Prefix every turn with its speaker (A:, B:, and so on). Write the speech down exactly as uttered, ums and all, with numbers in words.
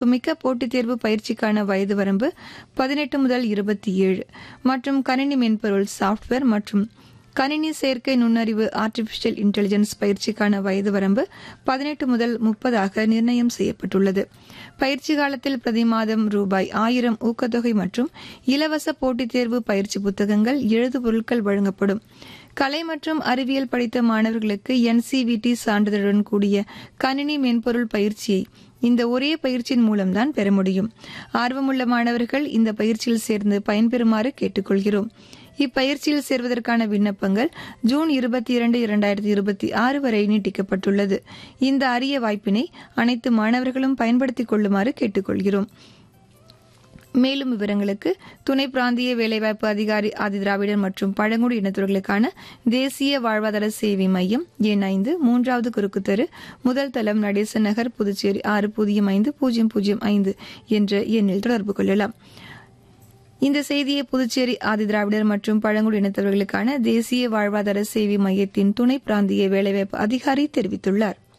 A: மிக்க போட்டித் தேர்வு பயிற்சிக்கான வயது வரம்பு பதினெட்டு முதல் இருபத்தி ஏழு மற்றும் கணினி மென்பொருள் சாப்ட்வேர் மற்றும் கணினி செயற்கை நுண்ணறிவு ஆர்டிபிஷியல் இன்டெலிஜென்ஸ் பயிற்சிக்கான வயது வரம்பு பதினெட்டு முதல் முப்பதாக நிர்ணயம் செய்யப்பட்டுள்ளது. பயிற்சி காலத்தில் பிரதி மாதம் ரூபாய் ஆயிரம் ஊக்கத்தொகை மற்றும் இலவச போட்டித் தேர்வு பயிற்சி புத்தகங்கள், எழுது பொருட்கள் வழங்கப்படும். கலை மற்றும் அறிவியல் படித்த மாணவர்களுக்கு என்சிவிடி சான்றிதழுடன் கூடிய கணினி மென்பொருள் பயிற்சியை இந்த ஒரே பயிற்சியின் மூலம்தான் பெற முடியும். ஆர்வமுள்ள மாணவர்கள் இந்த பயிற்சியில் சேர்ந்து பயன்பெறுமாறு கேட்டுக்கொள்கிறோம். இப்பயிற்சியில் சேர்வதற்கான விண்ணப்பங்கள் ஜூன் இருபத்தி இரண்டு இரண்டாயிரத்தி இருபத்தி ஆறு வரை நீட்டிக்கப்பட்டுள்ளது. இந்த அரிய வாய்ப்பினை அனைத்து மாணவர்களும் பயன்படுத்திக் கொள்ளுமாறு கேட்டுக்கொள்கிறோம். மேலும் விவரங்களுக்கு துணை பிராந்திய வேலைவாய்ப்பு அதிகாரி ஆதிதிராவிடர் மற்றும் பழங்குடி இனத்தவர்களுக்கான தேசிய வாழ்வாதார சேவை மையம், எண் ஐந்து, மூன்றாவது குறுக்கு தெரு, முதல் தளம், நடேசன் நகர், புதுச்சேரி ஆறு பூஜ்ஜியம் ஐந்து பூஜ்ஜியம் பூஜ்ஜியம் ஐந்து என்ற எண்ணில் தொடர்பு கொள்ளலாம். இந்த செய்தியை புதுச்சேரி ஆதிதிராவிடர் மற்றும் பழங்குடி இனத்தவர்களுக்கான தேசிய வாழ்வாதார சேவை மையத்தின் துணை பிராந்திய வேலைவாய்ப்பு அதிகாரி தெரிவித்துள்ளார்.